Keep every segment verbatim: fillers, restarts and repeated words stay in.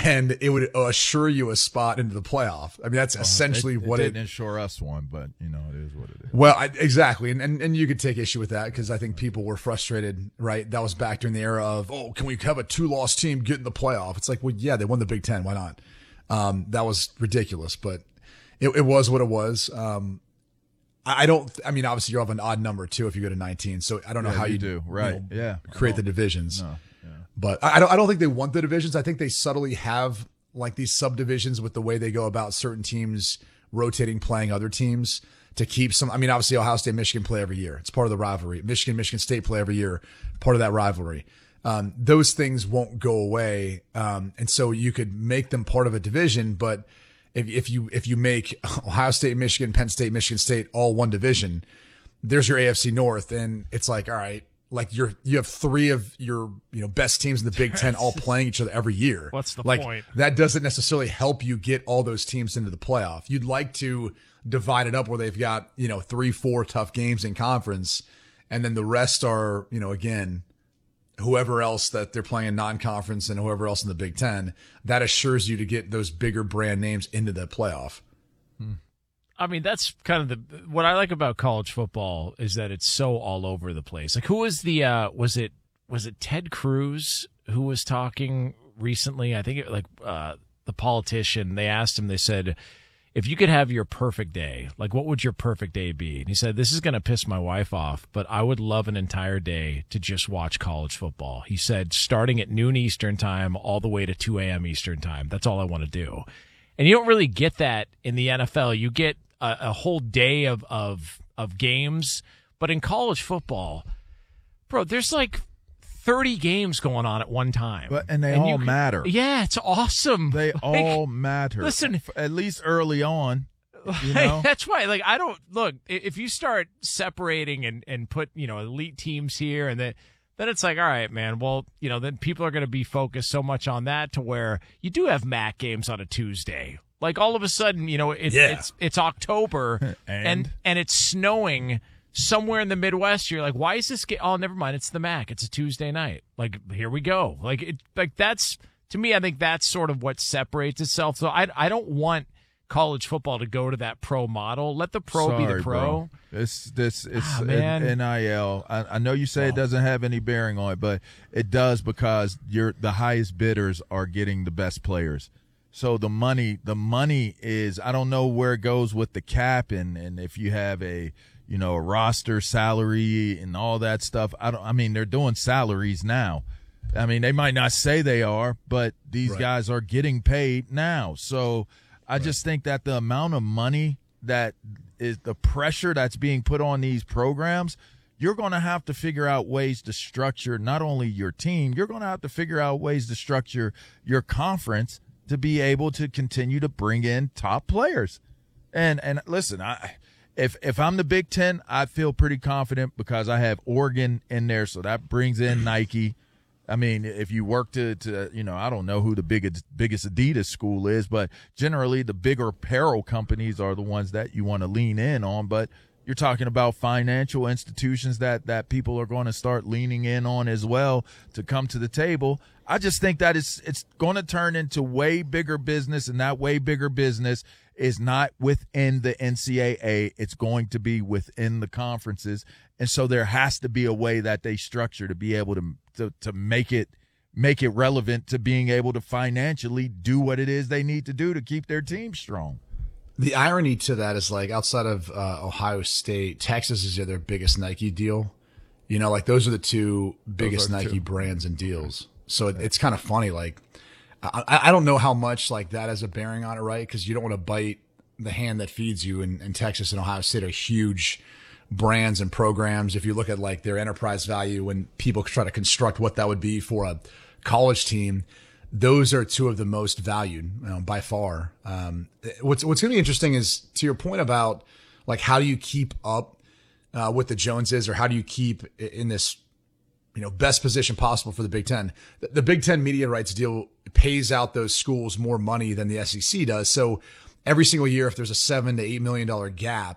and it would assure you a spot into the playoff. I mean, that's well, essentially it, what it it didn't ensure us one, but you know, it is what it is. Well, I, exactly. And, and and you could take issue with that because I think people were frustrated, right? That was back during the era of, oh, can we have a two-loss team get in the playoff? It's like, well, yeah, they won the Big Ten. Why not? Um, that was ridiculous, but it, it was what it was. Um, I, I don't, I mean, obviously you have an odd number too if you go to nineteen. So I don't know yeah, how you, you do, right? You know, yeah. create the divisions. No. Yeah. But I, I don't, I don't think they want the divisions. I think they subtly have like these subdivisions with the way they go about certain teams rotating, playing other teams to keep some. I mean, obviously Ohio State, Michigan play every year. It's part of the rivalry. Michigan, Michigan State play every year. Part of that rivalry. Um, those things won't go away. Um, and so you could make them part of a division, but if, if you, if you make Ohio State, Michigan, Penn State, Michigan State, all one division, there's your A F C North. And it's like, all right, like you're, you have three of your, you know, best teams in the Big Ten all playing each other every year. What's the like, point? That doesn't necessarily help you get all those teams into the playoff. You'd like to divide it up where they've got, you know, three, four tough games in conference. And then the rest are, you know, again, whoever else that they're playing in non-conference and whoever else in the Big Ten. That assures you to get those bigger brand names into the playoff. Hmm. I mean, that's kind of the what I like about college football is that it's so all over the place. Like, who was the uh, was it was it Ted Cruz who was talking recently? I think it, like uh, the politician. They asked him. They said, if you could have your perfect day, like what would your perfect day be? And he said, this is going to piss my wife off, but I would love an entire day to just watch college football. He said, starting at noon Eastern time all the way to two a.m. Eastern time. That's all I want to do. And you don't really get that in the N F L. You get a, a whole day of, of, of games, but in college football, bro, there's like thirty games going on at one time. But, and they and all you, matter. Yeah, it's awesome. They like, all matter. Listen, at least early on. You know? That's why, like, I don't look. If you start separating and, and put, you know, elite teams here, and then then it's like, all right, man. Well, you know, then people are going to be focused so much on that to where you do have M A C games on a Tuesday. Like all of a sudden, you know, it, yeah. it's it's October and? and and it's snowing somewhere in the Midwest. You're like, why is this game? Oh, never mind. It's the M A C. It's a Tuesday night. Like, here we go. Like, it, like that's to me. I think that's sort of what separates itself. So I I don't want college football to go to that pro model. Let the pro Sorry, be the pro. Bro. It's this it's ah, man. N I L. I, I know you say oh. it doesn't have any bearing on it, but it does because you're the highest bidders are getting the best players. So the money the money is I don't know where it goes with the cap and, and if you have a you know a roster salary and all that stuff. I don't I mean they're doing salaries now. I mean they might not say they are, but these right. guys are getting paid now. So I right. just think that the amount of money that is the pressure that's being put on these programs, you're going to have to figure out ways to structure not only your team, you're going to have to figure out ways to structure your conference to be able to continue to bring in top players. And and listen, I if if I'm the Big Ten, I feel pretty confident because I have Oregon in there, so that brings in Nike. I mean, if you work to, to, you know, I don't know who the biggest biggest Adidas school is, but generally the bigger apparel companies are the ones that you want to lean in on. But you're talking about financial institutions that, that people are going to start leaning in on as well to come to the table. I just think that it's, it's going to turn into way bigger business, and that way bigger business is not within the N C double A. It's going to be within the conferences. And so there has to be a way that they structure to be able to, to, to make it, make it relevant to being able to financially do what it is they need to do to keep their team strong. The irony to that is, like, outside of uh, Ohio State, Texas is their biggest Nike deal. You know, like those are the two biggest Nike two. brands and deals. So it, it's kind of funny. Like, I, I don't know how much like that has a bearing on it, right? Because you don't want to bite the hand that feeds you. And, and Texas and Ohio State are huge brands and programs. If you look at like their enterprise value, when people try to construct what that would be for a college team, those are two of the most valued, you know, by far. Um, what's what's going to be interesting is, to your point about like how do you keep up uh, with the Joneses, or how do you keep in this, you know, best position possible for the Big Ten. The, the Big Ten media rights deal pays out those schools more money than the S E C does. So every single year, if there's a seven to eight million dollar gap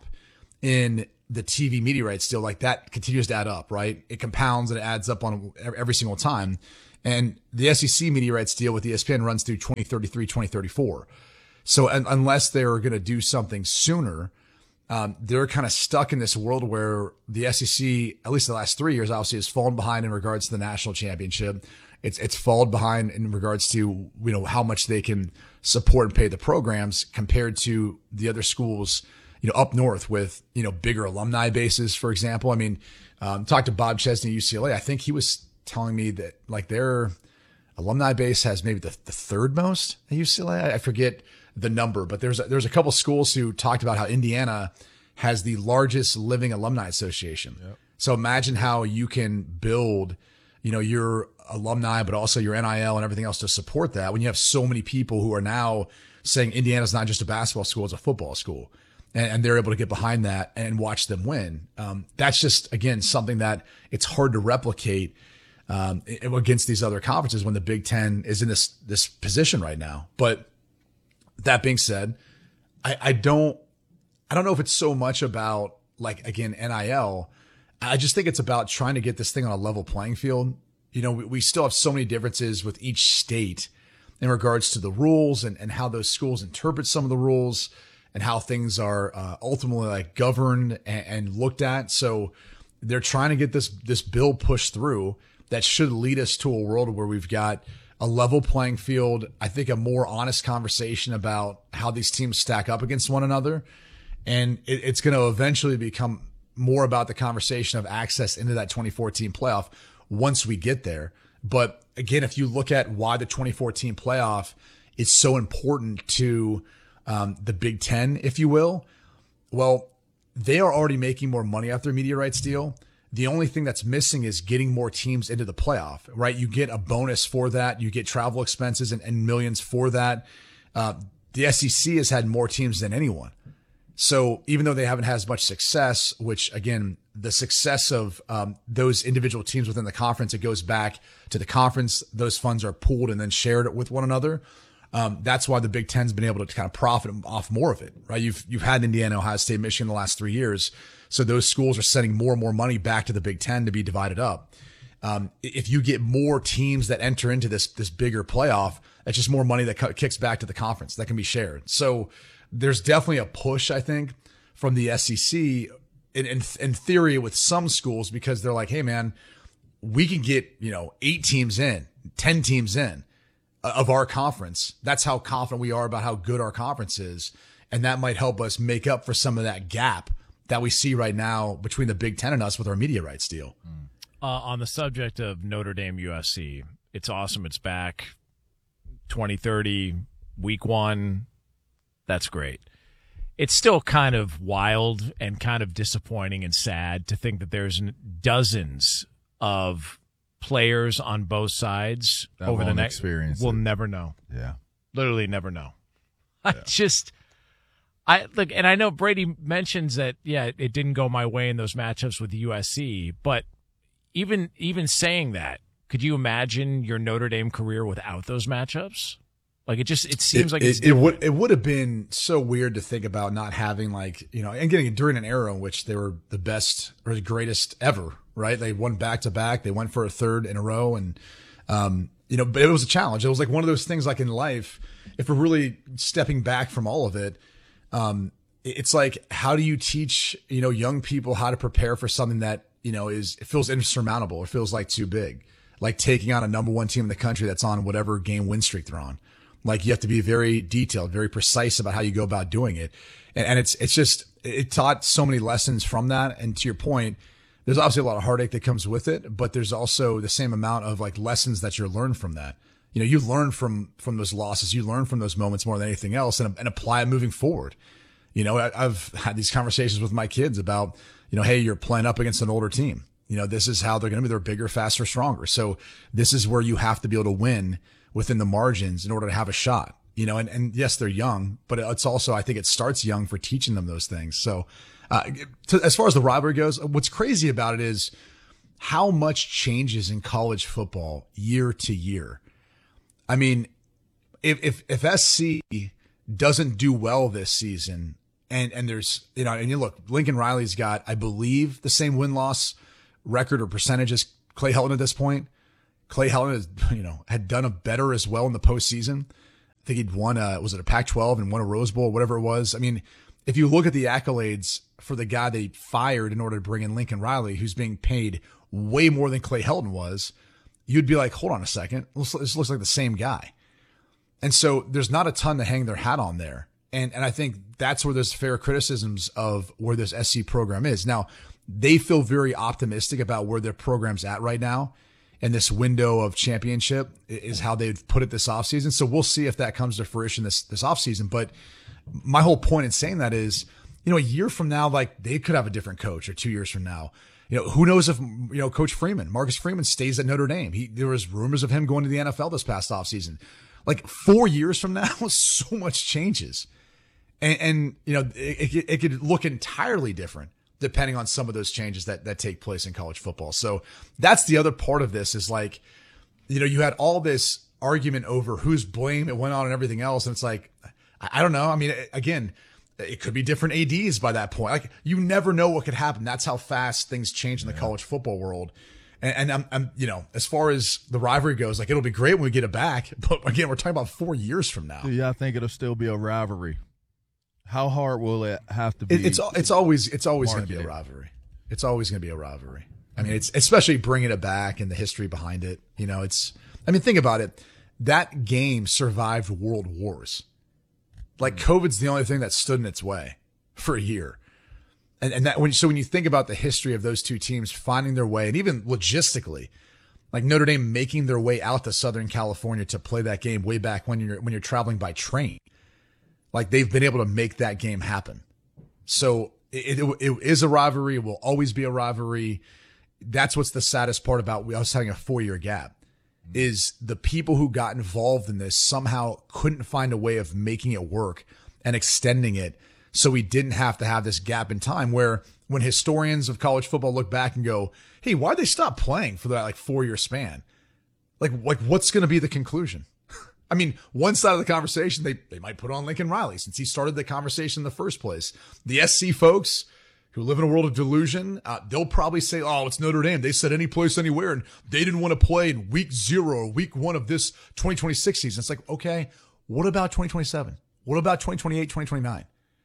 in the T V media rights deal, like that continues to add up, right? It compounds and it adds up on every single time. And the S E C media rights deal with E S P N runs through twenty thirty-three, twenty thirty-four. So un- unless they're going to do something sooner, um, they're kind of stuck in this world where the S E C, at least the last three years, obviously has fallen behind in regards to the national championship. It's, it's fallen behind in regards to, you know, how much they can support and pay the programs compared to the other schools, you know, up north with, you know, bigger alumni bases, for example. I mean, um, talked to Bob Chesney at U C L A. I think he was telling me that like their alumni base has maybe the, the third most at U C L A. I, I forget the number, but there's a, there's a couple schools who talked about how Indiana has the largest living alumni association. Yep. So imagine how you can build, you know, your alumni, but also your N I L and everything else to support that when you have so many people who are now saying Indiana's not just a basketball school, it's a football school. And, and they're able to get behind that and watch them win. Um, that's just, again, something that it's hard to replicate um, against these other conferences when the Big Ten is in this, this position right now. But that being said, I, I don't, I don't know if it's so much about like, again, N I L. I just think it's about trying to get this thing on a level playing field. You know, we, we still have so many differences with each state in regards to the rules and, and how those schools interpret some of the rules and how things are uh, ultimately like governed and, and looked at. So they're trying to get this, this bill pushed through that should lead us to a world where we've got a level playing field. I think a more honest conversation about how these teams stack up against one another. And it, it's going to eventually become more about the conversation of access into that twenty fourteen playoff once we get there. But again, if you look at why the twenty fourteen playoff is so important to um, the Big Ten, if you will, well, they are already making more money off their media rights deal. The only thing that's missing is getting more teams into the playoff, right? You get a bonus for that. You get travel expenses and, and millions for that. Uh, the S E C has had more teams than anyone. So even though they haven't had as much success, which again, the success of um, those individual teams within the conference, it goes back to the conference. Those funds are pooled and then shared with one another. Um, that's why the Big Ten's been able to kind of profit off more of it, right? You've, you've had Indiana, Ohio State, Michigan the last three years. So those schools are sending more and more money back to the Big Ten to be divided up. Um, if you get more teams that enter into this, this bigger playoff, that's just more money that kicks back to the conference that can be shared. So there's definitely a push, I think, from the S E C in, in, in theory with some schools, because they're like, hey man, we can get, you know, eight teams in, ten teams in of our conference. That's how confident we are about how good our conference is. And that might help us make up for some of that gap that we see right now between the Big Ten and us with our media rights deal. Uh, on the subject of Notre Dame U S C, it's awesome. It's back twenty thirty, week one. That's great. It's still kind of wild and kind of disappointing and sad to think that there's dozens of players on both sides that over the next experience. We'll never know. Yeah. Literally never know. I Yeah. just I look, and I know Brady mentions that, yeah, it didn't go my way in those matchups with U S C, but even even saying that, could you imagine your Notre Dame career without those matchups? Like it just it seems it, like it, it's it would it would have been so weird to think about not having, like, you know, and getting during an era in which they were the best or the greatest ever, right? They won back to back, they went for a third in a row, and um, you know, but it was a challenge. It was like one of those things, like in life, if we're really stepping back from all of it, um, it's like, how do you teach, you know, young people how to prepare for something that, you know, is, it feels insurmountable or feels like too big, like taking on a number one team in the country that's on whatever game win streak they're on. Like you have to be very detailed, very precise about how you go about doing it. And, and it's, it's just, it taught so many lessons from that. And to your point, there's obviously a lot of heartache that comes with it, but there's also the same amount of like lessons that you're learned from that. You know, you learn from, from those losses, you learn from those moments more than anything else, and, and apply it moving forward. You know, I, I've had these conversations with my kids about, you know, hey, you're playing up against an older team. You know, this is how they're going to be. They're bigger, faster, stronger. So this is where you have to be able to win within the margins in order to have a shot, you know, and, and yes, they're young, but it's also, I think it starts young for teaching them those things. So, uh, to, as far as the rivalry goes, what's crazy about it is how much changes in college football year to year. I mean, if, if, if S C doesn't do well this season, and, and there's, you know, and you look, Lincoln Riley's got, I believe, the same win-loss record or percentage as Clay Helton at this point. Clay Helton, you know, had done a better as well in the postseason. I think he'd won a, was it a Pac twelve and won a Rose Bowl, whatever it was. I mean, if you look at the accolades for the guy they fired in order to bring in Lincoln Riley, who's being paid way more than Clay Helton was, you'd be like, hold on a second. This looks like the same guy. And so there's not a ton to hang their hat on there. And and I think that's where there's fair criticisms of where this S C program is. Now, they feel very optimistic about where their program's at right now. And this window of championship is how they've put it this offseason. So we'll see if that comes to fruition this, this offseason. But my whole point in saying that is, you know, a year from now, like they could have a different coach, or two years from now. You know, who knows if, you know, Coach Freeman, Marcus Freeman stays at Notre Dame. He, there was rumors of him going to the N F L this past offseason. Like four years from now, so much changes. And, and you know, it, it, it could look entirely different depending on some of those changes that, that take place in college football. So that's the other part of this is like, you know, you had all this argument over whose blame it went on and everything else. And it's like, I don't know. I mean, again, it could be different A Ds by that point. Like you never know what could happen. That's how fast things change in the yeah. college football world. And, and I'm, I'm, you know, as far as the rivalry goes, like it'll be great when we get it back. But again, we're talking about four years from now. Yeah, I think it'll still be a rivalry. How hard will it have to be? It, it's it's always it's always going to be a rivalry. It's always going to be a rivalry. I mean, it's especially bringing it back and the history behind it. You know, it's. I mean, think about it. That game survived world wars. Like COVID's the only thing that stood in its way for a year. And and that when so when you think about the history of those two teams finding their way, and even logistically, like Notre Dame making their way out to Southern California to play that game way back when you're when you're traveling by train, like they've been able to make that game happen. So it, it, it is a rivalry. It will always be a rivalry. That's what's the saddest part about us having a four year gap. Is the people who got involved in this somehow couldn't find a way of making it work and extending it so we didn't have to have this gap in time where when historians of college football look back and go, hey, why'd they stop playing for that like four-year span? Like, like what's going to be the conclusion? I mean, one side of the conversation, they, they might put on Lincoln Riley since he started the conversation in the first place. The S C folks who live in a world of delusion, uh, they'll probably say, oh, it's Notre Dame. They said any place, anywhere, and they didn't want to play in week zero or week one of this twenty twenty-six season. It's like, okay, what about twenty twenty-seven? What about twenty twenty-eight, twenty twenty-nine?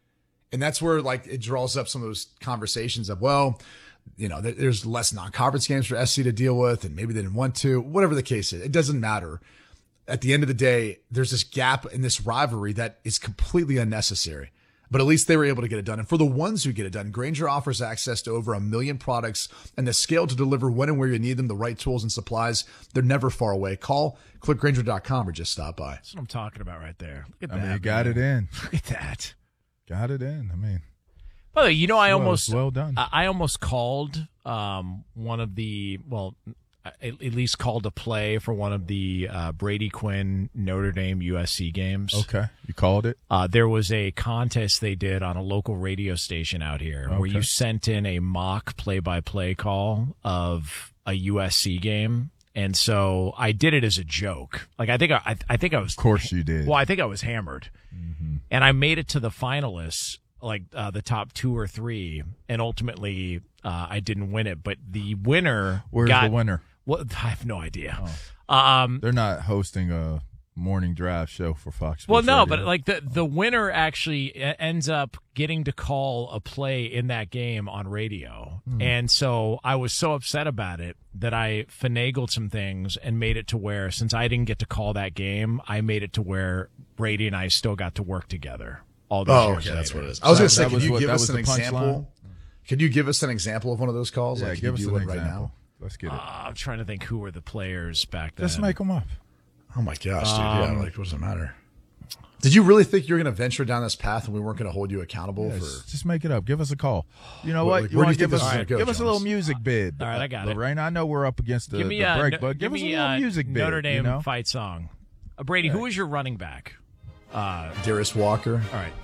And that's where, like, it draws up some of those conversations of, well, you know, there's less non-conference games for S C to deal with, and maybe they didn't want to. Whatever the case is, it doesn't matter. At the end of the day, there's this gap in this rivalry that is completely unnecessary. But at least they were able to get it done. And for the ones who get it done, Grainger offers access to over a million products and the scale to deliver when and where you need them, the right tools and supplies. They're never far away. Call, click Grainger dot com, or just stop by. That's what I'm talking about right there. Look at I that. mean, you got man. it in. Look at that. Got it in. I mean. By the way, you know, I well, almost well done. I, I almost called um, one of the, well, at least called a play for one of the uh, Brady Quinn Notre Dame U S C games. Okay. You called it? Uh, there was a contest they did on a local radio station out here okay. where you sent in a mock play-by-play call of a U S C game. And so I did it as a joke. Like, I think I, I, I think I was. Of course you did. Well, I think I was hammered. Mm-hmm. And I made it to the finalists, like uh, the top two or three. And ultimately, uh, I didn't win it. But the winner. Where's got, the winner? Well, I have no idea. Oh. Um, They're not hosting a morning drive show for Fox Sports Well, no, Radio. but like the, the winner actually ends up getting to call a play in that game on radio. Mm. And so I was so upset about it that I finagled some things and made it to where, since I didn't get to call that game, I made it to where Brady and I still got to work together. All those oh, years okay, later. that's what it is. I was So going to say, that can you what- give that us was an the punchline? example? Can you give us an example of one of those calls? Yeah, like, give can us you an do it example. right now? Let's get it. Uh, I'm trying to think who were the players back then. Just make them up. Oh my gosh, dude! Um, yeah, like what does it matter? Did you really think you were going to venture down this path and we weren't going to hold you accountable Yeah, for? just, just make it up. Give us a call. You know Well, what? like, you where do want you to think give this us is gonna go, give us a Jones? little music bid? All right, I got it. Lorraine, I know we're up against the, Give me, the uh, break, no- but give, give us me a little uh, music bid. Notre Dame you know? fight song. Uh, Brady, Yeah. who was your running back? Uh, Darius Walker. all right.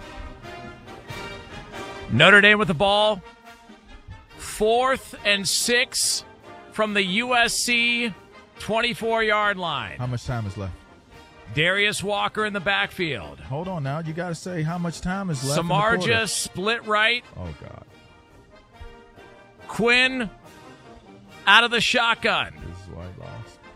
Notre Dame with the ball. Fourth and six from the U S C twenty-four yard line. How much time is left? Darius Walker in the backfield. Hold on now. You got to say how much time is left. in the Samardzija quarter. split right. Oh God, Quinn out of the shotgun. this is why I lost.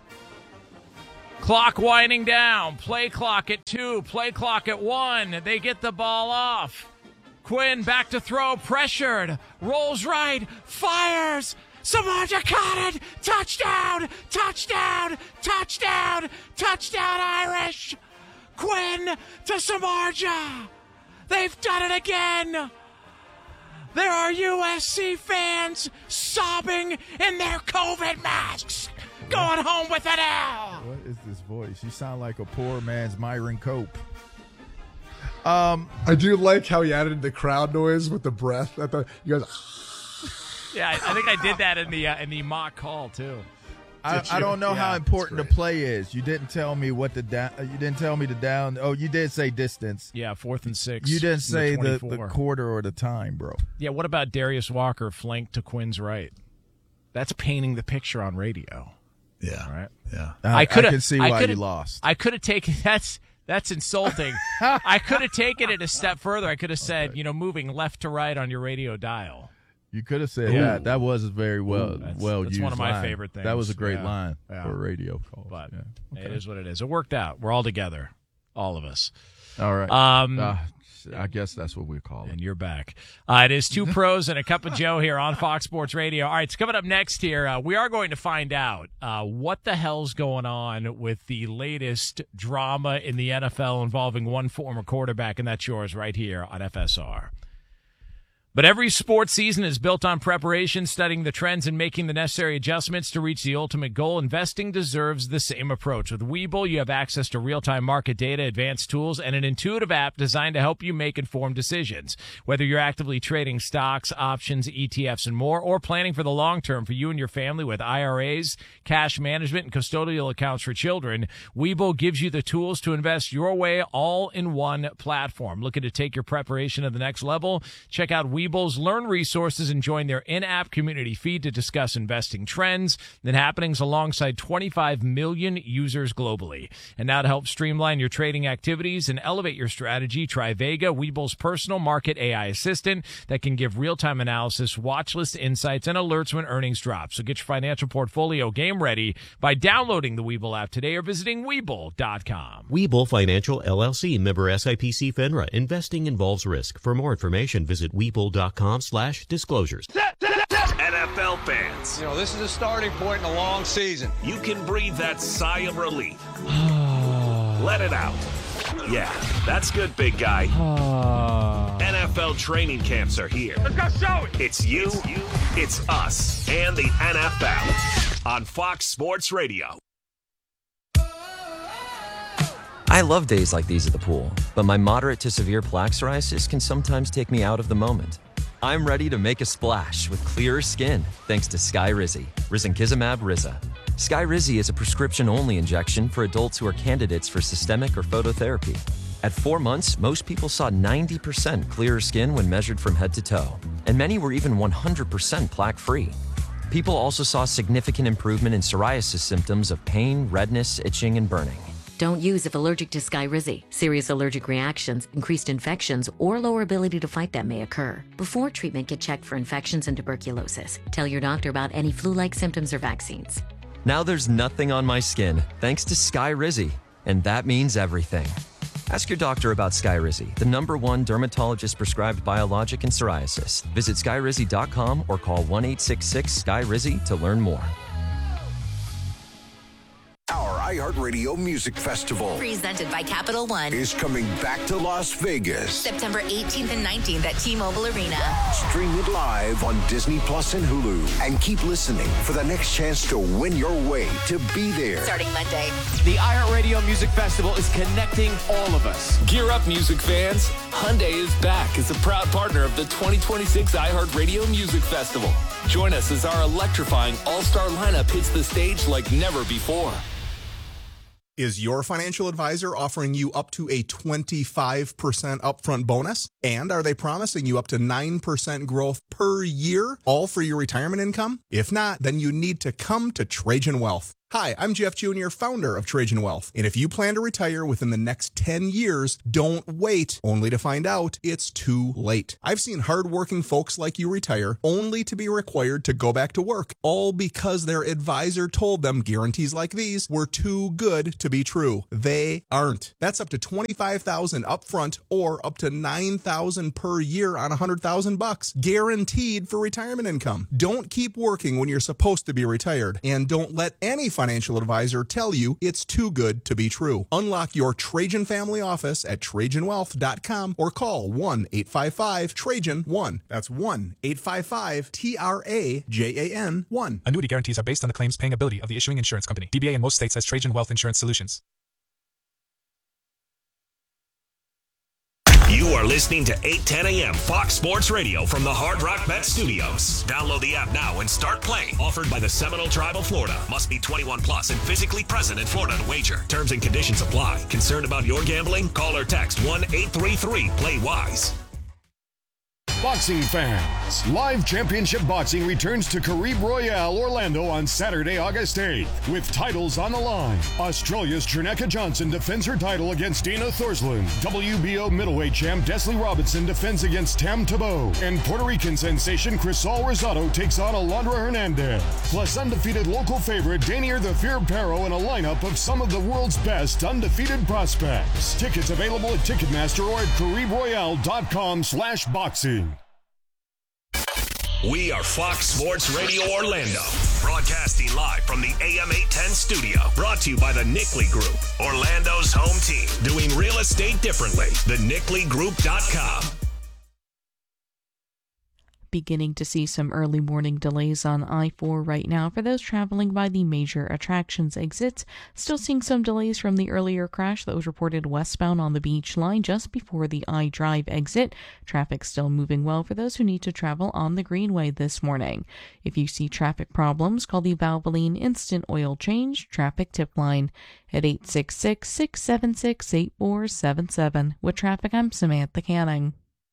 Clock winding down. Play clock at two. Play clock at one. They get the ball off. Quinn back to throw. Pressured. Rolls right. Fires. Samardzija caught it. Touchdown. Touchdown. Touchdown. Touchdown Irish. Quinn to Samardzija. They've done it again. There are U S C fans sobbing in their COVID masks. Going home with an L. What is this voice? You sound like a poor man's Myron Cope. Um, I do like how he added the crowd noise with the breath. I thought you guys. Yeah, I, I think I did that in the uh, in the mock call too. I, I don't know yeah, how important the play is. You didn't tell me what the down. You didn't tell me the down. Oh, you did say distance. Yeah, fourth and six. You didn't say the, the, the quarter or the time, bro. Yeah, what about Darius Walker flanked to Quinn's right? That's painting the picture on radio. Yeah. Right. Yeah. I, I could I can see why you lost. I could have taken that's that's insulting. I could have taken it a step further. I could have said, okay. you know, moving left to right on your radio dial. You could have said Ooh. that. That was very well Ooh, that's, well that's used. one of my line. favorite things. That was a great yeah. line yeah. for a radio call. But yeah. okay. it is what it is. It worked out. We're all together, all of us. All right. Um, uh, I guess that's what we call it. And you're back. Uh, it is Two Pros and a Cup of Joe here on Fox Sports Radio. All right, so coming up next here, uh, we are going to find out uh, what the hell's going on with the latest drama in the N F L involving one former quarterback, and that's yours right here on F S R. But every sports season is built on preparation, studying the trends, and making the necessary adjustments to reach the ultimate goal. Investing deserves the same approach. With Webull, you have access to real-time market data, advanced tools, and an intuitive app designed to help you make informed decisions. Whether you're actively trading stocks, options, E T Fs, and more, or planning for the long term for you and your family with I R As, cash management, and custodial accounts for children, Webull gives you the tools to invest your way all in one platform. Looking to take your preparation to the next level? Check out Webull. Webull's Learn resources and join their in-app community feed to discuss investing trends and happenings alongside twenty-five million users globally. And now to help streamline your trading activities and elevate your strategy, try Vega, Webull's personal market A I assistant that can give real-time analysis, watch list insights, and alerts when earnings drop. So get your financial portfolio game ready by downloading the Webull app today or visiting Webull dot com. Webull Financial, L L C, member S I P C FINRA. Investing involves risk. For more information, visit Webull dot com slash disclosures. N F L fans, you know, this is a starting point in a long season. You can breathe that sigh of relief. Let it out. Yeah, that's good, big guy. N F L training camps are here. Let's go show it. It's you, it's you, it's us, and the N F L on Fox Sports Radio. I love days like these at the pool, but my moderate to severe plaque psoriasis can sometimes take me out of the moment. I'm ready to make a splash with clearer skin thanks to Skyrizi, risankizumab Riza. Skyrizi is a prescription-only injection for adults who are candidates for systemic or phototherapy. At four months, most people saw ninety percent clearer skin when measured from head to toe, and many were even one hundred percent plaque-free. People also saw significant improvement in psoriasis symptoms of pain, redness, itching, and burning. Don't use if allergic to Skyrizi. Serious allergic reactions, increased infections, or lower ability to fight them may occur. Before treatment, get checked for infections and tuberculosis. Tell your doctor about any flu-like symptoms or vaccines. Now there's nothing on my skin thanks to Skyrizi, and that means everything. Ask your doctor about Skyrizi, the number one dermatologist-prescribed biologic in psoriasis. Visit Skyrizi dot com or call one eight six six Sky Rizi to learn more. Our iHeartRadio Music Festival, presented by Capital One, is coming back to Las Vegas. September eighteenth and nineteenth at T-Mobile Arena. Stream it live on Disney Plus and Hulu. And keep listening for the next chance to win your way to be there. Starting Monday. The iHeartRadio Music Festival is connecting all of us. Gear up, music fans. Hyundai is back as a proud partner of the twenty twenty-six iHeartRadio Music Festival. Join us as our electrifying all-star lineup hits the stage like never before. Is your financial advisor offering you up to a twenty-five percent upfront bonus? And are they promising you up to nine percent growth per year, all for your retirement income? If not, then you need to come to Trajan Wealth. Hi, I'm Jeff Junior, founder of Trajan Wealth. And if you plan to retire within the next ten years, don't wait only to find out it's too late. I've seen hardworking folks like you retire only to be required to go back to work, all because their advisor told them guarantees like these were too good to be true. They aren't. That's up to twenty-five thousand dollars upfront or up to nine thousand dollars per year on one hundred thousand bucks, guaranteed for retirement income. Don't keep working when you're supposed to be retired, and don't let any financial advisor tell you it's too good to be true. Unlock your Trajan family office at Trajan Wealth dot com or call one eight five five Trajan one. That's one eight five five T R A J A N one. Annuity guarantees are based on the claims paying ability of the issuing insurance company. D B A in most states has Trajan Wealth Insurance Solutions. You are listening to eight ten a.m. Fox Sports Radio from the Hard Rock Bet Studios. Download the app now and start playing. Offered by the Seminole Tribe of Florida. Must be twenty-one plus and physically present in Florida to wager. Terms and conditions apply. Concerned about your gambling? Call or text one eight three three play wise. Boxing fans, Live Championship Boxing returns to Caribe Royale, Orlando on Saturday, August eighth, with titles on the line. Australia's Jerneka Johnson defends her title against Dana Thorsland. W B O middleweight champ Desley Robinson defends against Tam Tebow. And Puerto Rican sensation Crisol Rosado takes on Alondra Hernandez. Plus undefeated local favorite Daniel the Fear Perro in a lineup of some of the world's best undefeated prospects. Tickets available at Ticketmaster or at Caribe Royale dot com slash boxing. We are Fox Sports Radio Orlando, broadcasting live from the A M eight ten studio. Brought to you by the Nickley Group, Orlando's home team, doing real estate differently. the nickley group dot com. Beginning to see some early morning delays on I four right now for those traveling by the major attractions exits. Still seeing some delays from the earlier crash that was reported westbound on the beach line just before the I-Drive exit. Traffic still moving well for those who need to travel on the Greenway this morning. If you see traffic problems, call the Valvoline Instant Oil Change Traffic Tip Line at eight six six, six seven six, eight four seven seven. With traffic, I'm Samantha Canning.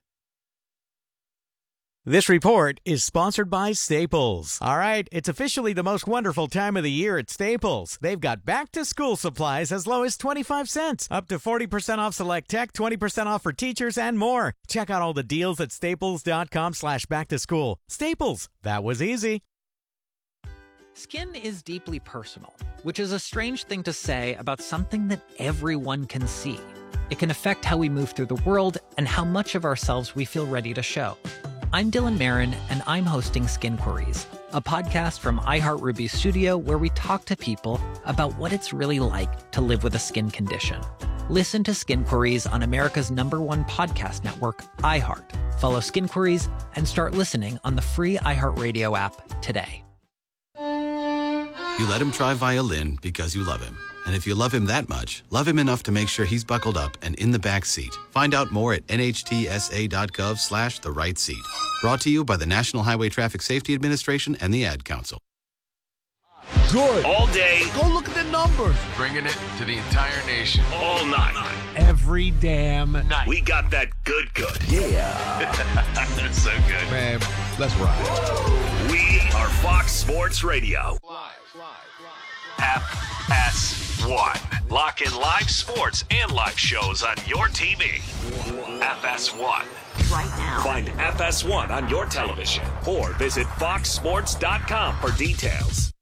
This report is sponsored by Staples. All right, it's officially the most wonderful time of the year at Staples. They've got back-to-school supplies as low as twenty-five cents, up to forty percent off select tech, twenty percent off for teachers, and more. Check out all the deals at staples.com slash back-to-school. Staples, that was easy. Skin is deeply personal, which is a strange thing to say about something that everyone can see. It can affect how we move through the world and how much of ourselves we feel ready to show. I'm Dylan Marin, and I'm hosting Skin Queries, a podcast from iHeartRuby Studio where we talk to people about what it's really like to live with a skin condition. Listen to Skin Queries on America's number one podcast network, iHeart. Follow Skin Queries and start listening on the free iHeartRadio app today. You let him try violin because you love him. And if you love him that much, love him enough to make sure he's buckled up and in the back seat. Find out more at nhtsa.gov slash the right seat. Brought to you by the National Highway Traffic Safety Administration and the Ad Council. Good. All day. Go look at the numbers. Bringing it to the entire nation. All night. Every damn night. We got that good good. Yeah. That's so good. Man, let's ride. We are Fox Sports Radio. Live, live, live. F S one. Lock in live sports and live shows on your T V. F S one. Right now. Find F S one on your television or visit fox sports dot com for details.